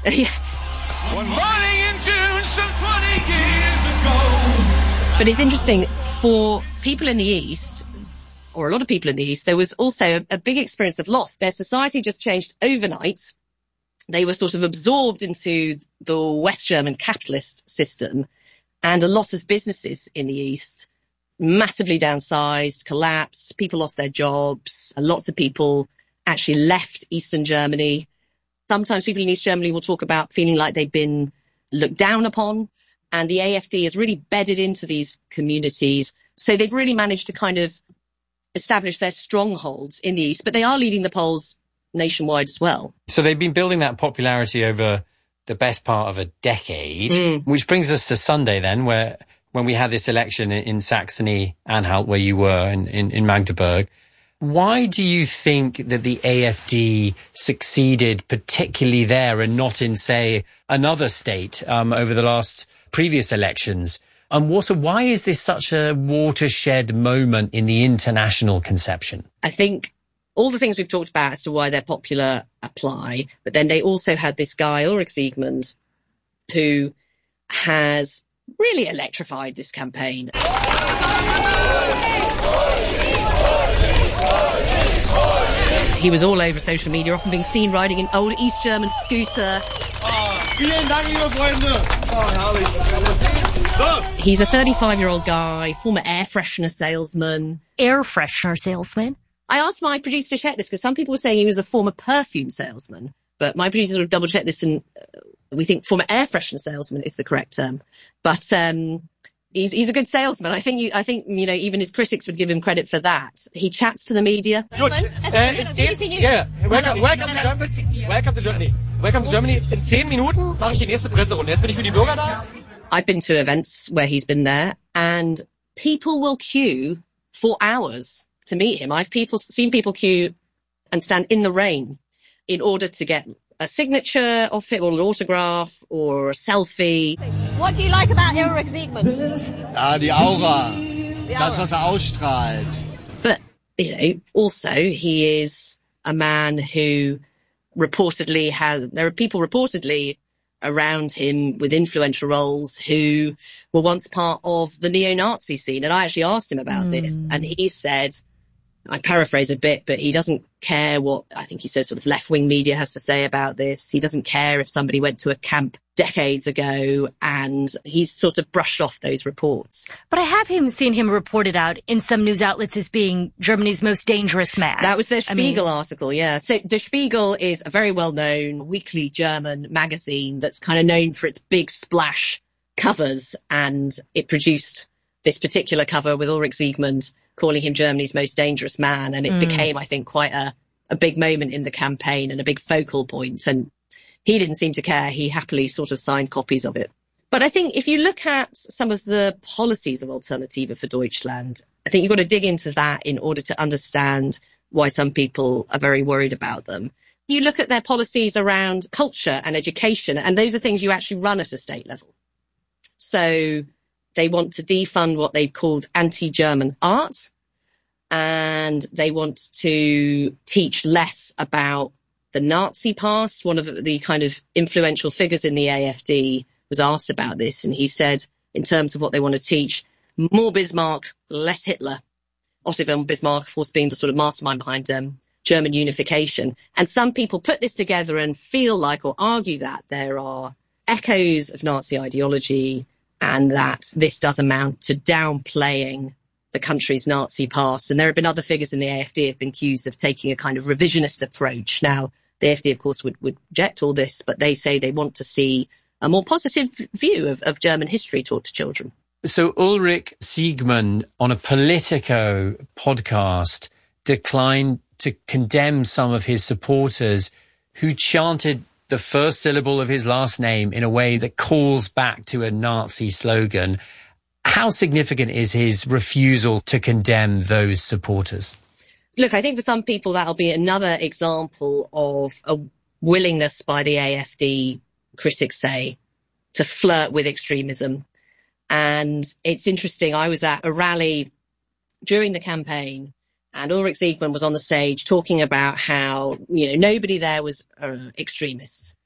Yeah. One morning in June, some 20 years ago. But it's interesting, for people in the East, or a lot of people in the East, there was also a big experience of loss. Their society just changed overnight. They were sort of absorbed into the West German capitalist system, and a lot of businesses in the East massively downsized, collapsed, people lost their jobs, and lots of people actually left Eastern Germany. Sometimes people in East Germany will talk about feeling like they've been looked down upon, and the AfD has really bedded into these communities. So they've really managed to kind of establish their strongholds in the East, but they are leading the polls nationwide as well. So they've been building that popularity over the best part of a decade, which brings us to Sunday then, when we had this election in Saxony-Anhalt, where you were in Magdeburg. Why do you think that the AfD succeeded particularly there and not in, say, another state over the last previous elections? And also, why is this such a watershed moment in the international conception? I think all the things we've talked about as to why they're popular apply, but then they also had this guy, Ulrich Siegmund, who has really electrified this campaign. He was all over social media, often being seen riding an old East German scooter. He's a 35-year-old guy, former air freshener salesman. Air freshener salesman? I asked my producer to check this because some people were saying he was a former perfume salesman, but my producer sort of double-checked this, and we think former air freshener salesman is the correct term. But he's a good salesman. I think even his critics would give him credit for that. He chats to the media. Good. Yeah. Welcome to Germany. Welcome to Germany. In 10 Minuten mache ich die nächste Presserunde. Jetzt bin ich für die Bürger da. I've been to events where he's been there, and people will queue for hours to meet him. I've seen people queue and stand in the rain in order to get a signature of it, or an autograph, or a selfie. What do you like about Ulrich Siegmund? Die Aura. Das, was ausstrahlt. But, also he is a man who there are people reportedly around him with influential roles who were once part of the neo-Nazi scene. And I actually asked him about this, and he said, I paraphrase a bit, but he doesn't care what, I think he says, sort of left-wing media has to say about this. He doesn't care if somebody went to a camp decades ago, and he's sort of brushed off those reports. But I have seen him reported out in some news outlets as being Germany's most dangerous man. That was the Spiegel article, yeah. So Der Spiegel is a very well-known weekly German magazine that's kind of known for its big splash covers, and it produced this particular cover with Ulrich Siegmund calling him Germany's most dangerous man. And it became, I think, quite a big moment in the campaign and a big focal point. And he didn't seem to care. He happily sort of signed copies of it. But I think if you look at some of the policies of Alternative for Deutschland, I think you've got to dig into that in order to understand why some people are very worried about them. You look at their policies around culture and education, and those are things you actually run at a state level. So they want to defund what they've called anti-German art, and they want to teach less about the Nazi past. One of the kind of influential figures in the AfD was asked about this, and he said, in terms of what they want to teach, more Bismarck, less Hitler. Otto von Bismarck, of course, being the sort of mastermind behind German unification. And some people put this together and feel like, or argue that there are echoes of Nazi ideology, and that this does amount to downplaying the country's Nazi past. And there have been other figures in the AfD have been accused of taking a kind of revisionist approach. Now, the AfD, of course, would reject all this, but they say they want to see a more positive view of German history taught to children. So Ulrich Siegmund, on a Politico podcast, declined to condemn some of his supporters who chanted the first syllable of his last name in a way that calls back to a Nazi slogan. How significant is his refusal to condemn those supporters? Look, I think for some people that'll be another example of a willingness by the AfD, critics say, to flirt with extremism. And it's interesting, I was at a rally during the campaign, and Ulrich Siegmund was on the stage talking about how, nobody there was extremists.